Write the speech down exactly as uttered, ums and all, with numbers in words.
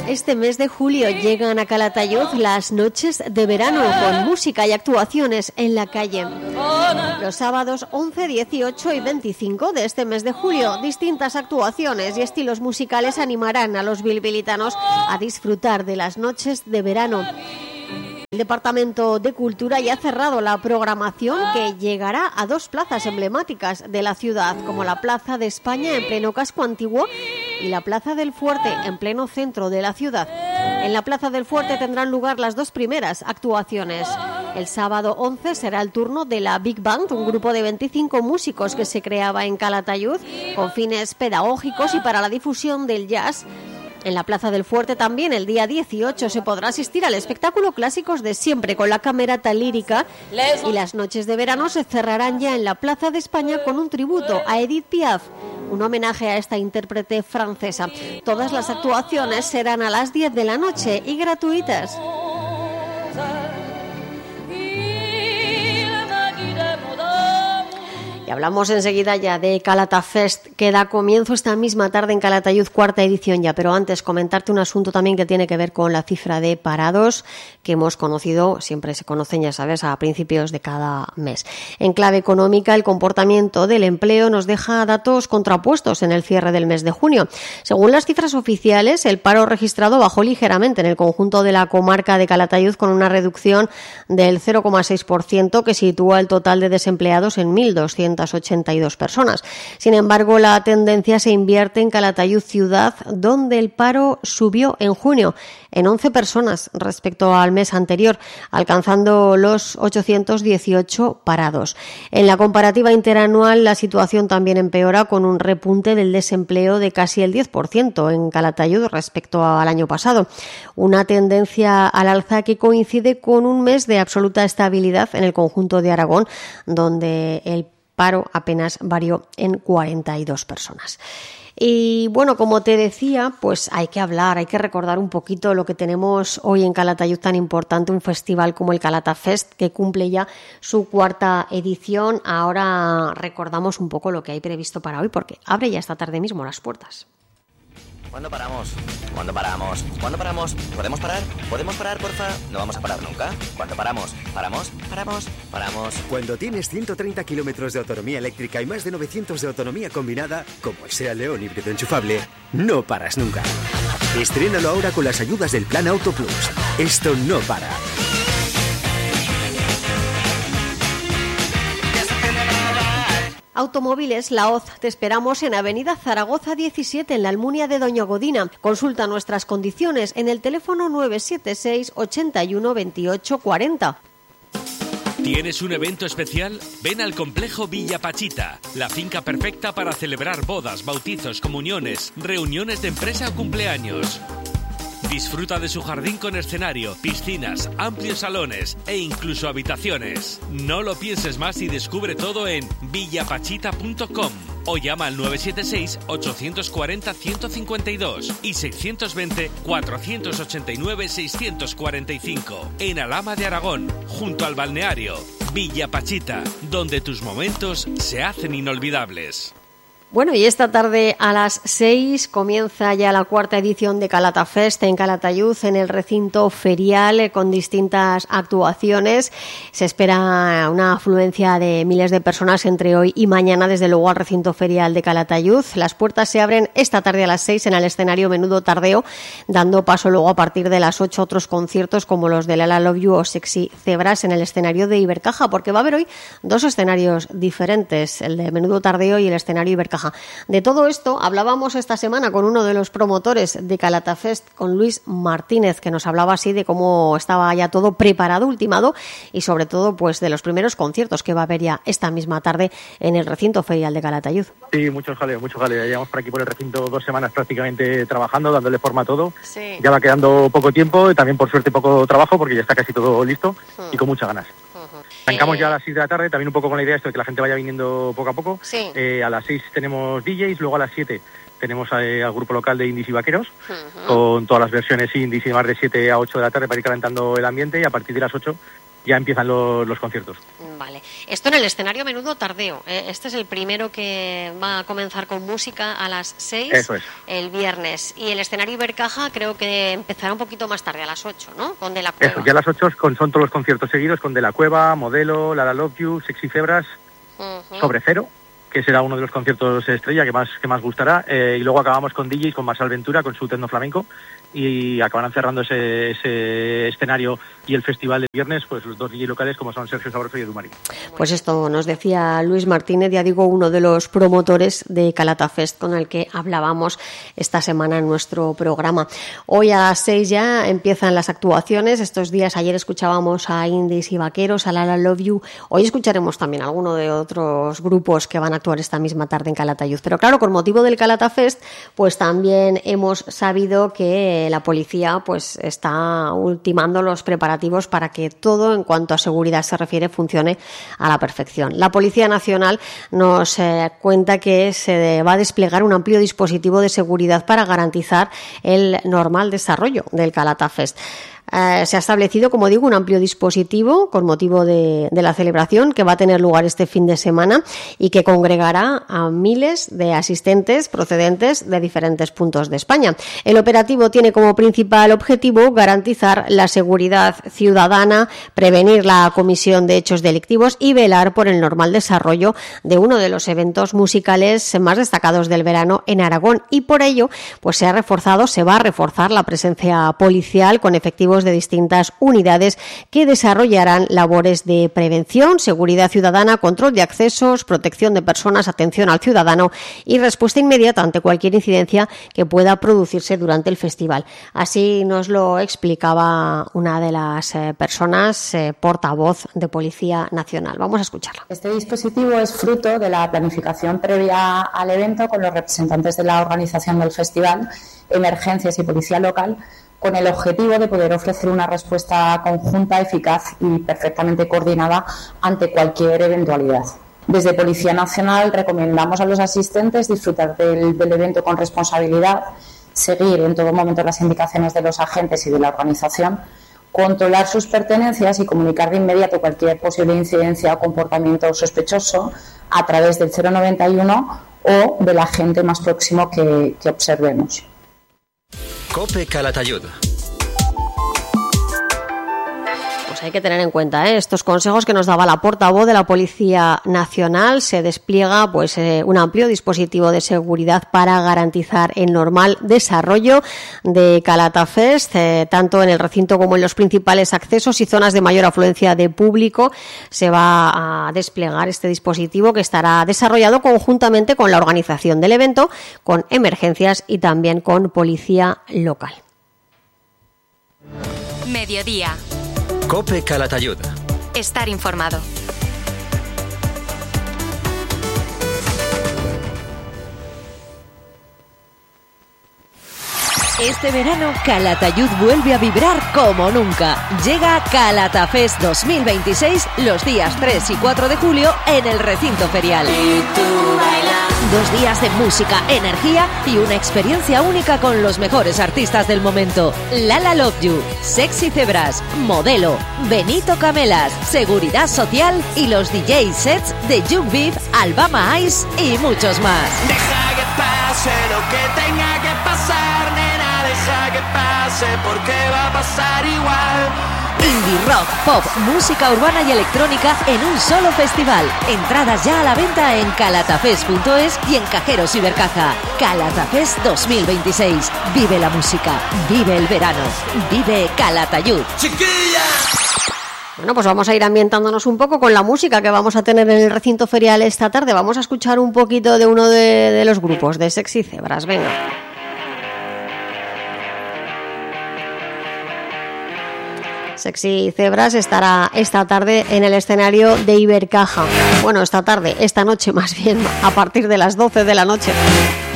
Este mes de julio llegan a Calatayud las noches de verano con música y actuaciones en la calle. Los sábados once, dieciocho y veinticinco de este mes de julio, distintas actuaciones y estilos musicales animarán a los bilbilitanos a disfrutar de las noches de verano. El Departamento de Cultura ya ha cerrado la programación que llegará a dos plazas emblemáticas de la ciudad, como la Plaza de España en pleno casco antiguo y la Plaza del Fuerte en pleno centro de la ciudad. En la Plaza del Fuerte tendrán lugar las dos primeras actuaciones. El sábado once será el turno de la Big Band, un grupo de veinticinco músicos que se creaba en Calatayud con fines pedagógicos y para la difusión del jazz. En la Plaza del Fuerte también el día dieciocho se podrá asistir al espectáculo Clásicos de Siempre con la Camerata Lírica, y las noches de verano se cerrarán ya en la Plaza de España con un tributo a Edith Piaf, un homenaje a esta intérprete francesa. Todas las actuaciones serán a las diez de la noche y gratuitas. Y hablamos enseguida ya de Calatafest, que da comienzo esta misma tarde en Calatayud, cuarta edición ya. Pero antes, comentarte un asunto también que tiene que ver con la cifra de parados que hemos conocido, siempre se conocen, ya sabes, a principios de cada mes. En clave económica, el comportamiento del empleo nos deja datos contrapuestos en el cierre del mes de junio. Según las cifras oficiales, el paro registrado bajó ligeramente en el conjunto de la comarca de Calatayud, con una reducción del cero coma seis por ciento que sitúa el total de desempleados en mil doscientas ochenta y dos personas. Sin embargo, la tendencia se invierte en Calatayud ciudad, donde el paro subió en junio en once personas respecto al mes anterior, alcanzando los ochocientos dieciocho parados. En la comparativa interanual, la situación también empeora, con un repunte del desempleo de casi el diez por ciento en Calatayud respecto al año pasado. Una tendencia al alza que coincide con un mes de absoluta estabilidad en el conjunto de Aragón, donde el paro apenas varió en cuarenta y dos personas. Y bueno, como te decía, pues hay que hablar, hay que recordar un poquito lo que tenemos hoy en Calatayud, tan importante, un festival como el Calatafest, que cumple ya su cuarta edición. Ahora recordamos un poco lo que hay previsto para hoy, porque abre ya esta tarde mismo las puertas. ¿Cuándo paramos? ¿Cuándo paramos? ¿Cuándo paramos? ¿Podemos parar? ¿Podemos parar, porfa? No vamos a parar nunca. ¿Cuándo paramos? ¿Paramos? ¿Paramos? ¿Paramos? Cuando tienes ciento treinta kilómetros de autonomía eléctrica y más de novecientos de autonomía combinada, como el SEAT León híbrido enchufable, no paras nunca. Estrénalo ahora con las ayudas del Plan Auto Plus. Esto no para. Automóviles La Hoz, te esperamos en Avenida Zaragoza diecisiete, en la Almunia de Doña Godina. Consulta nuestras condiciones en el teléfono nueve siete seis, ochenta y uno, veintiocho, cuarenta. ¿Tienes un evento especial? Ven al Complejo Villa Pachita, la finca perfecta para celebrar bodas, bautizos, comuniones, reuniones de empresa o cumpleaños. Disfruta de su jardín con escenario, piscinas, amplios salones e incluso habitaciones. No lo pienses más y descubre todo en villapachita punto com o llama al nueve siete seis, ocho cuatro cero, uno cinco dos y seis dos cero, cuatro ocho nueve, seis cuatro cinco. En Alhama de Aragón, junto al balneario. Villa Pachita, donde tus momentos se hacen inolvidables. Bueno, y esta tarde a las seis comienza ya la cuarta edición de Calatafest en Calatayud, en el recinto ferial, con distintas actuaciones. Se espera una afluencia de miles de personas entre hoy y mañana, desde luego, al recinto ferial de Calatayud. Las puertas se abren esta tarde a las seis en el escenario Menudo Tardeo, dando paso luego a partir de las ocho otros conciertos como los de Lala Love You o Sexy Cebras en el escenario de Ibercaja, porque va a haber hoy dos escenarios diferentes, el de Menudo Tardeo y el escenario Ibercaja. De todo esto hablábamos esta semana con uno de los promotores de Calatafest, con Luis Martínez, que nos hablaba así de cómo estaba ya todo preparado, ultimado, y sobre todo pues de los primeros conciertos que va a haber ya esta misma tarde en el recinto ferial de Calatayud. Sí, muchos jaleos, muchos jaleos. Ya llevamos por aquí por el recinto dos semanas prácticamente trabajando, dándole forma a todo. Sí. Ya va quedando poco tiempo y también por suerte poco trabajo, porque ya está casi todo listo uh-huh. y con muchas ganas. Arrancamos ya a las seis de la tarde, también un poco con la idea esto de que la gente vaya viniendo poco a poco. Sí. Eh, a las seis tenemos D Js, luego a las siete tenemos eh, al grupo local de indies y vaqueros, uh-huh. con todas las versiones indies y demás de siete a ocho de la tarde para ir calentando el ambiente, y a partir de las ocho ya empiezan los, los conciertos. Vale. Esto en el escenario Menudo Tardeo. ¿eh? Este es el primero que va a comenzar con música a las seis. Eso es. El viernes. Y el escenario Ibercaja creo que empezará un poquito más tarde, a las ocho, ¿no? Con De la Cueva. Eso, ya a las ocho con, son todos los conciertos seguidos con De la Cueva, Modelo, La La Love You, Sexy Zebras, uh-huh. Sobre Cero, que será uno de los conciertos estrella que más que más gustará, eh, y luego acabamos con D Js, con Marçal Ventura, con su tecno flamenco, y acabarán cerrando ese, ese escenario y el festival de viernes, pues los dos D Js locales como son Sergio Sabroso y Edu Marín. Pues esto nos decía Luis Martínez, ya digo, uno de los promotores de Calatafest con el que hablábamos esta semana en nuestro programa. Hoy a las seis ya empiezan las actuaciones. Estos días, ayer escuchábamos a Indies y Vaqueros, a La La Love You. Hoy escucharemos también a alguno de otros grupos que van a actuar esta misma tarde en Calatayud. Pero claro, con motivo del Calatafest, pues también hemos sabido que la policía pues está ultimando los preparativos para que todo, en cuanto a seguridad se refiere, funcione a la perfección. La Policía Nacional nos eh, cuenta que se va a desplegar un amplio dispositivo de seguridad para garantizar el normal desarrollo del Calatafest. Eh, se ha establecido, como digo, un amplio dispositivo con motivo de, de la celebración que va a tener lugar este fin de semana y que congregará a miles de asistentes procedentes de diferentes puntos de España. El operativo tiene como principal objetivo garantizar la seguridad ciudadana, prevenir la comisión de hechos delictivos y velar por el normal desarrollo de uno de los eventos musicales más destacados del verano en Aragón, y por ello pues se ha reforzado, se va a reforzar la presencia policial con efectivos de distintas unidades que desarrollarán labores de prevención, seguridad ciudadana, control de accesos, protección de personas, atención al ciudadano y respuesta inmediata ante cualquier incidencia que pueda producirse durante el festival. Así nos lo explicaba una de las eh, personas eh, portavoz de Policía Nacional. Vamos a escucharla. Este dispositivo es fruto de la planificación previa al evento con los representantes de la organización del festival, emergencias y policía local, con el objetivo de poder ofrecer una respuesta conjunta, eficaz y perfectamente coordinada ante cualquier eventualidad. Desde Policía Nacional recomendamos a los asistentes disfrutar del, del evento con responsabilidad, seguir en todo momento las indicaciones de los agentes y de la organización, controlar sus pertenencias y comunicar de inmediato cualquier posible incidencia o comportamiento sospechoso a través del cero noventa y uno o del agente más próximo que, que observemos. COPE Calatayud. Pues hay que tener en cuenta ¿eh? estos consejos que nos daba la portavoz de la Policía Nacional. Se despliega pues eh, un amplio dispositivo de seguridad para garantizar el normal desarrollo de Calatafest, eh, tanto en el recinto como en los principales accesos y zonas de mayor afluencia de público. Se va a desplegar este dispositivo que estará desarrollado conjuntamente con la organización del evento, con emergencias y también con policía local. Mediodía. COPE Calatayud. Estar informado. Este verano Calatayud vuelve a vibrar como nunca. Llega Calatafest dos mil veintiséis los días tres y cuatro de julio en el recinto ferial. Y tú baila. Dos días de música, energía y una experiencia única con los mejores artistas del momento. La La Love You, Sexy Zebras, Modelo, Benito Camelas, Seguridad Social y los D J sets de Jug Beef, Alabama Ice y muchos más. Deja que pase lo que tenga que pasar, nena, deja que pase porque va a pasar igual. Indie rock, pop, música urbana y electrónica en un solo festival. Entradas ya a la venta en calatafest punto es y en cajeros Ibercaja. Calatafest dos mil veintiséis. Vive la música, vive el verano, vive Calatayud. ¡Chiquilla! Bueno, pues vamos a ir ambientándonos un poco con la música que vamos a tener en el recinto ferial esta tarde. Vamos a escuchar un poquito de uno de, de los grupos, de Sexy Zebras. Venga. Sexy Zebras estará esta tarde en el escenario de Ibercaja. Bueno, esta tarde, esta noche más bien, a partir de las doce de la noche.